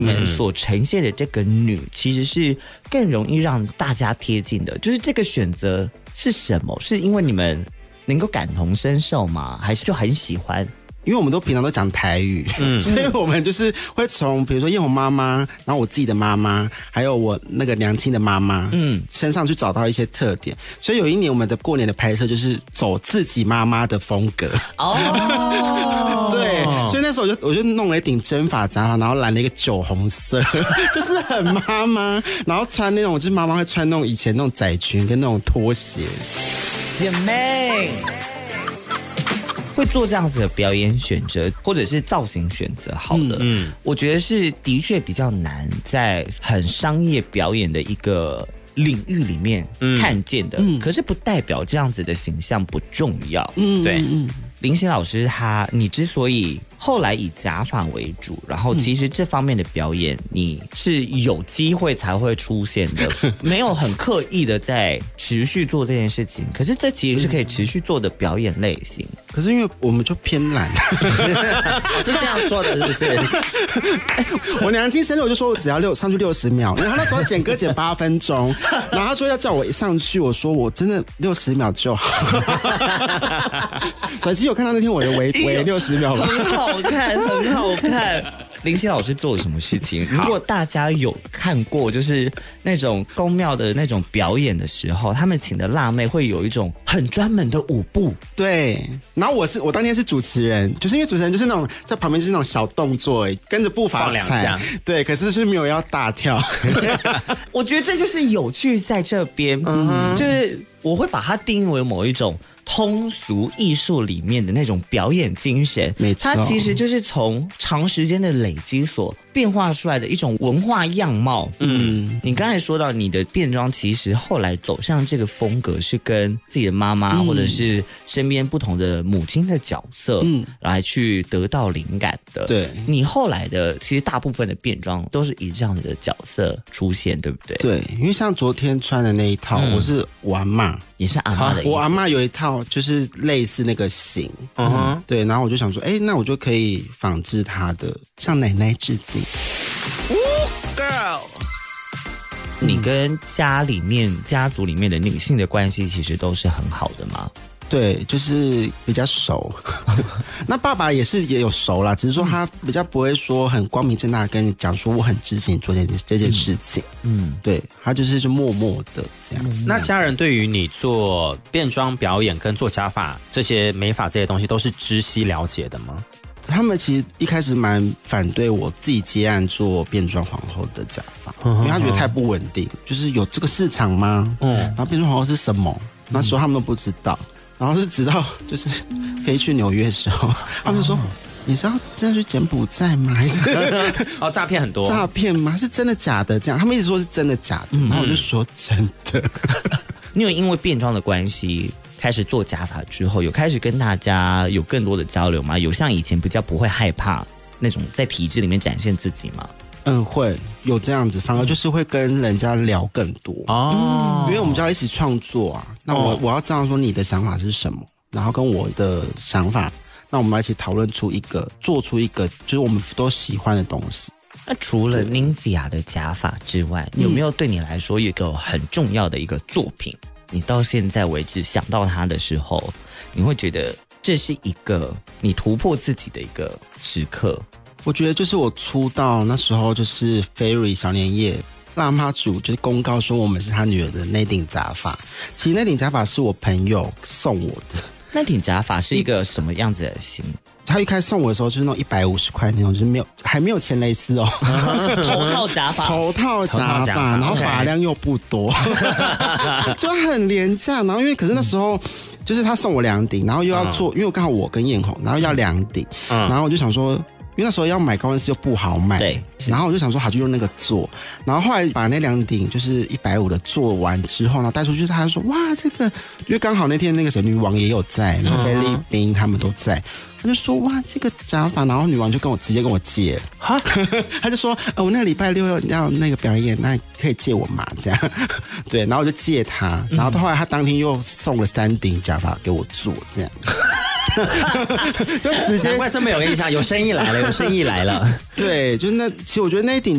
们所呈现的这个女，其实是更容易让大家贴近的。就是这个选择是什么？是因为你们能够感同身受吗？还是就很喜欢？ 因为我们平常都讲台语，所以我们就是会从比如说艳红妈妈，然后我自己的妈妈，还有我那个娘亲的妈妈，身上去找到一些特点。所以有一年我们的过年的拍摄就是走自己妈妈的风格。对，所以那时候我就弄了一顶真发假发，然后染了一个酒红色，就是很妈妈，然后穿那种就是妈妈会穿那种以前那种窄裙跟那种拖鞋。 姐妹。会做这样子的表演选择，或者是造型选择，好了，我觉得是的确比较难在很商业表演的一个领域里面看见的，可是不代表这样子的形象不重要，对。林心老师你之所以后来以假发为主，然后其实这方面的表演你是有机会才会出现的，没有很刻意的在持续做这件事情，可是这其实是可以持续做的表演类型。 可是因为我们就偏懒， 我是这样说的，是不是？ 我娘亲生日我就说我只要上去60秒，然后那时候剪歌剪8分钟，然后他说要叫我一上去，我说我真的60秒就好。小鸡有看到那天我的围60秒吗？ 很好看，很好看。林心老师做了什么事情？如果大家有看过，就是那种宫庙的那种表演的时候，他们请的辣妹会有一种很专门的舞步。 对，然后我当天是主持人，就是因为主持人就是那种在旁边就是那种小动作，跟着步伐踩，对，可是没有要大跳。 我觉得这就是有趣在这边，就是我会把它定义为某一种通俗艺术里面的那种表演精神， 没错， 它其实就是从长时间的累积所变化出来的一种文化样貌。你刚才说到你的变装，其实后来走向这个风格是跟自己的妈妈或者是身边不同的母亲的角色来去得到灵感的。 对， 你后来的其实大部分的变装都是以这样子的角色出现，对不对？ 对，因为像昨天穿的那一套，我是我阿嬷， 也是阿嬷的衣服。 我阿嬷有一套就是类似那个型，对，然后我就想说，那我就可以仿制她的，向奶奶致敬。 Girl， 你跟家族里面的女性的关系其实都是很好的吗？ 对，就是比较熟。那爸爸也有熟啦，只是说他比较不会说很光明正大跟你讲说我很支持你做这件事情。对，他就默默的这样。 那家人对于你做变装表演跟做假发这些美发这些东西都是知悉了解的吗？ 他们其实一开始蛮反对我自己接案做变装皇后的假发，因为他觉得太不稳定，就是有这个市场吗？然后变装皇后是什么？那时候他们都不知道。然后是直到就是飞去纽约的时候，他们说你是要真的去柬埔寨吗？还是诈骗很多？ 诈骗吗？是真的假的？这样他们一直说是真的假的，然后我就说真的。 你有因为变装的关系开始做假发之后，有开始跟大家有更多的交流吗？有像以前比较不会害怕那种在体制里面展现自己吗？ 会有这样子，反而就是会跟人家聊更多因为我们就要一起创作啊。那我要知道说你的想法是什么，然后跟我的想法，那我们要一起讨论出做出一个就是我们都喜欢的东西。 那除了 Nymphia 的假发之外，有没有对你来说有一个很重要的一个作品，你到现在为止想到它的时候，你会觉得这是一个你突破自己的一个时刻？ 我觉得就是我出道那时候，就是 Fairy 小年夜辣妈主就是公告说我们是他女儿的那顶假发。其实那顶假发是我朋友送我的。 那顶假发是一个什么样子的型？ 他一开始送我的时候就是那种150块那种，就是还没有前蕾丝哦。 头套假发， 头套假发，然后发量又不多，就很廉价。然后可是那时候就是他送我2顶，然后又要做，因为刚好我跟艳红，然后要2顶，然后我就想说。因为那时候要买高温丝又不好买， 对， 然后我就想说好就用那个做，然后后来把那2顶就是150的做完之后呢，带出去，他就说哇这个，因为刚好那天那个谁女王也有在，然后菲律宾他们都在，他就说哇这个假发，然后女王就直接跟我借，他就说我那个礼拜6要那个表演，那可以借我嘛这样，对，然后我就借他，然后后来他当天又送了3顶假发给我做这样。就直接， 难怪这么有印象，有生意来了，有生意来了。 对，就是其实我觉得那一顶